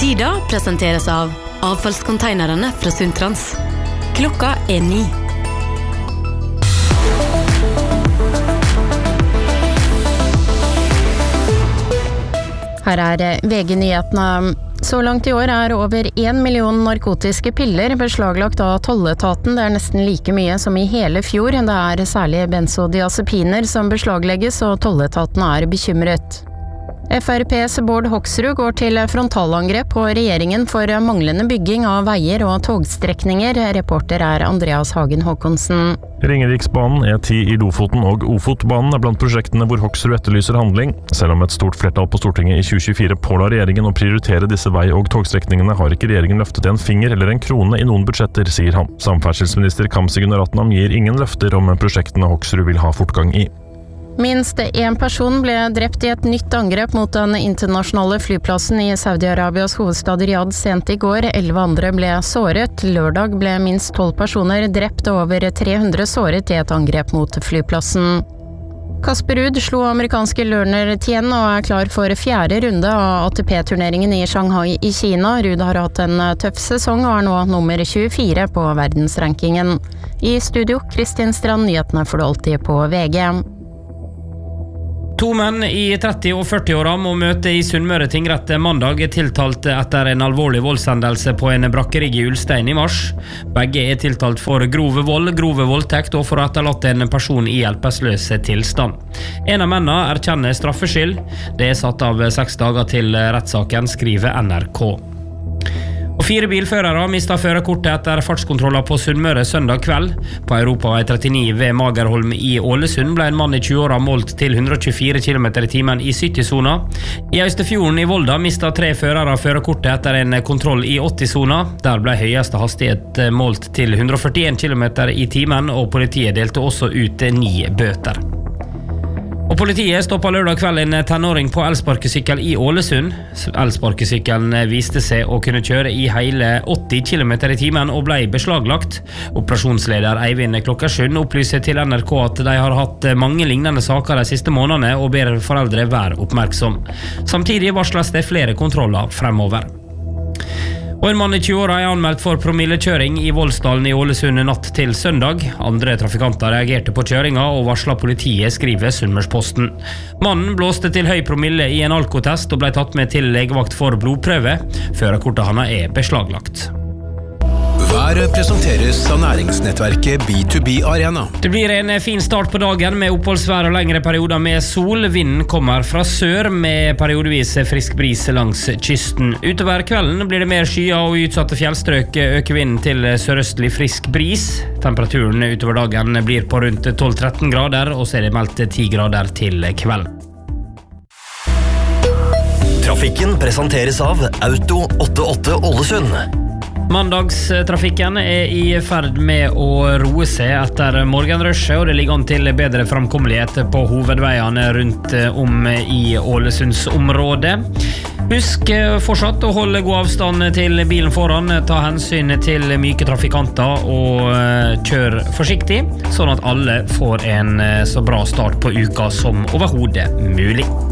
Lyda presenteres av avfallskonteinerne fra Sundtrans. Klokka 9. Her VG-nyhetene. Så langt i år over 1 million narkotiske piller beslaglagt av tolletaten. Det nesten like mye som i hele fjor. Det særlig benzodiazepiner som beslaglegges, og tolletaten bekymret. FrPs Bård Hoksrud går til frontalangrep på regjeringen for manglende bygging av veier og togstrekninger. Reporter Andreas Hagen Håkonsen. Ringeriksbanen, E10 i Lofoten og Ofotbanen blant prosjektene hvor Hoksrud etterlyser handling. Selv om et stort flertall på Stortinget i 2024 påla regjeringen å prioritere disse vei- og togstrekningene, har ikke regjeringen løftet en finger eller en krone i noen budsjetter, sier han. Samferdselsminister Kamzy Gunaratnam gir ingen løfter om prosjektene Hoksrud vil ha fortgang i. Minst en person ble drept i et nytt angrep mot den internasjonale flyplassen i Saudi-Arabias hovedstad Riyadh sent i går. 11 andre ble såret. Lørdag ble minst 12 personer drept og over 300 såret i et angrep mot flyplassen. Casper Ruud slo amerikanske Lerner Tien og klar for 4. runde av ATP-turneringen i Shanghai i Kina. Ruud har hatt en tøff sesong og nå nummer 24 på verdensrankingen. I studio, Kristin Strand, nyhetene får du alltid på VG. 2 menn i 30- og 40-åra må møte i Sunnmøre tingrett mandag, tiltalt etter en alvorlig voldshendelse på en brakkerigg i Ulstein i mars. Begge tiltalt for grove vold, grove voldtekt og for å ha etterlatt en person i hjelpeløs tilstand. En av mennene erkjenner straffskyld. Det satt av 6 dager til rettssaken, skriver NRK. Og 4 bilførere mistet førerkortet etter fartskontroller på Sunnmøre søndag kveld. På Europavei 39 ved Magerholm i Ålesund ble en mann i 20-åra målt til 124 km i timen i 70-sona. I Østefjorden i Volda mistet 3 førere førerkortet etter en kontroll i 80-sona. Der ble høyeste hastighet målt til 141 km i timen, og politiet delte også ut 9 bøter. Og politiet stoppet lørdag kveld en tenåring på elsparkesykkel i Ålesund. Elsparkesykkelen viste seg å kunne kjøre i hele 80 km i timen og ble beslaglagt. Operasjonsleder Eivind Klokkersund opplyser til NRK at de har hatt mange lignende saker de siste månedene og ber foreldre være oppmerksom. Samtidig varsles det flere kontroller fremover. Og en mann i 20-åra anmeldt for promillekjøring i Voldsdalen i Ålesund natt til søndag. Andre trafikanter reagerte på kjøringa og varslet politiet, skriver Sunnmørsposten. Mannen blåste til høy promille i en alkotest og ble tatt med til legevakt for blodprøve. Førerkortet hans beslaglagt. Været presenteres av næringsnettverket B2B Arena. Det blir en fin start på dagen med oppholdsvær og lengre perioder med sol. Vinden kommer fra sør med periodevis frisk bris langs kysten. Utover kvelden blir det mer skyer, og i utsatte fjellstrøk øker vinden til sørøstlig frisk bris. Temperaturen utover dagen blir på rundt 12-13 grader, og så det meldt 10 grader til kveld. Trafikken presenteres av Auto 88 Ålesund. Mandagstrafikken i ferd med å roe seg etter morgenrushet, og det ligger an til bedre framkommelighet på hovedveiene rundt om i Ålesundsområdet. Husk fortsatt å holde god avstand til bilen foran, ta hensyn til myke trafikanter og kjør forsiktig, sånn at alle får en så bra start på uka som overhodet mulig.